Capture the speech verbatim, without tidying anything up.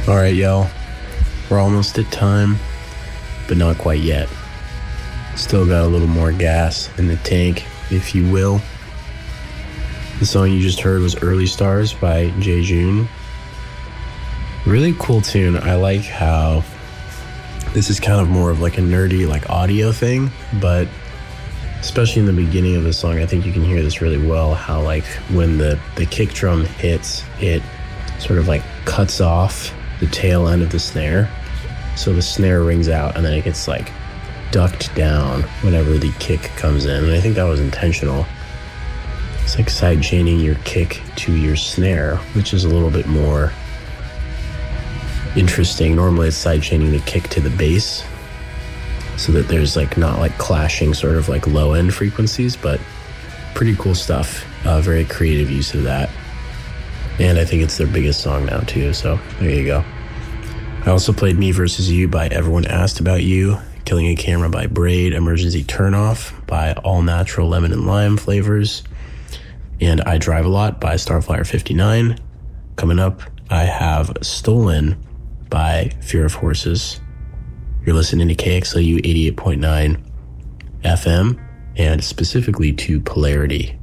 All right, y'all. We're almost at time, but not quite yet. Still got a little more gas in the tank, if you will. The song you just heard was Early Stars by Jay June. Really cool tune. I like how this is kind of more of like a nerdy like audio thing, but especially in the beginning of the song, I think you can hear this really well, how like when the, the kick drum hits, it sort of like cuts off the tail end of the snare. So the snare rings out and then it gets like ducked down whenever the kick comes in. And I think that was intentional. It's like side chaining your kick to your snare, which is a little bit more interesting. Normally it's side chaining the kick to the bass so that there's like not like clashing sort of like low end frequencies, but pretty cool stuff. Uh, very creative use of that. And I think it's their biggest song now too, so there you go. I also played Me Versus You by Everyone Asked About You, Killing a Camera by Braid, Emergency Turnoff by All Natural Lemon and Lime Flavors, and I Drive a Lot by Starflyer fifty-nine. Coming up, I have Stolen by Fear of Horses. You're listening to K X L U eighty-eight point nine F M, and specifically to Polarity.